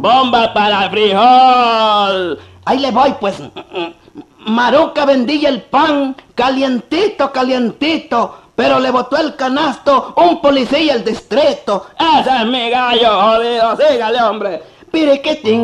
¡Bomba para frijol! Ahí le voy, pues. Maruca vendía el pan calientito, calientito, pero le botó el canasto un policía del distrito. ¡Ese es mi gallo, jodido! ¡Sígale, hombre! Piriquitín.